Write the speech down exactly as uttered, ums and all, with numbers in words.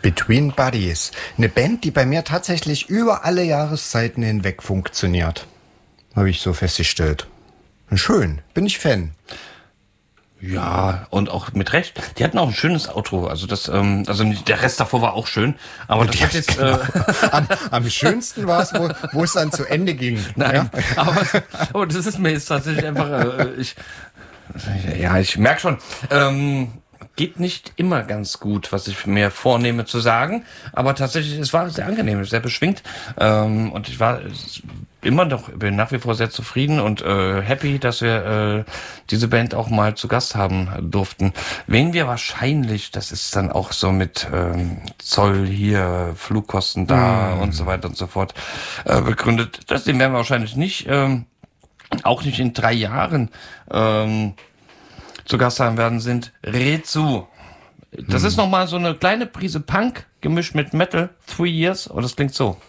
Between Buddies. Eine Band, die bei mir tatsächlich über alle Jahreszeiten hinweg funktioniert. Habe ich so festgestellt. Schön, bin ich Fan. Ja, und auch mit Recht. Die hatten auch ein schönes Outro. Also das, ähm, also der Rest davor war auch schön. Aber das hat jetzt genau. äh, am, am schönsten war es, wo, wo es dann zu Ende ging. Nein, Ja? aber, aber das ist mir jetzt tatsächlich einfach. Äh, ich, ja, ich merke schon. Ähm, geht nicht immer ganz gut, was ich mir vornehme zu sagen. Aber tatsächlich, es war sehr angenehm, sehr beschwingt. Ähm, und ich war immer noch, bin nach wie vor sehr zufrieden und äh, happy, dass wir äh, diese Band auch mal zu Gast haben durften. Wen wir wahrscheinlich, das ist dann auch so mit ähm, Zoll hier, Flugkosten da mm. und so weiter und so fort äh, begründet. Das den werden wir wahrscheinlich nicht, ähm, auch nicht in drei Jahren ähm, zu Gast haben werden, sind Rezu. Das hm. ist nochmal so eine kleine Prise Punk gemischt mit Metal, Three Years, und das klingt so.